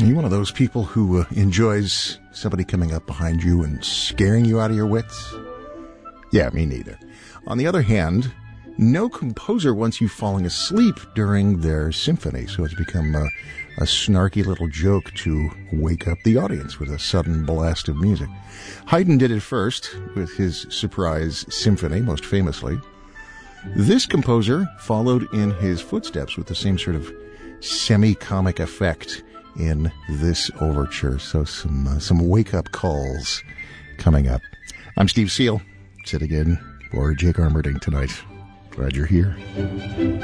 Are you one of those people who enjoys somebody coming up behind you and scaring you out of your wits? Yeah, me neither. On the other hand, no composer wants you falling asleep during their symphony, so it's become a snarky little joke to wake up the audience with a sudden blast of music. Haydn did it first with his Surprise Symphony, most famously. This composer followed in his footsteps with the same sort of semi-comic effect in this overture. So some wake-up calls coming up. I'm Steve Seal, sitting in for Jake Armerding tonight. Glad you're here.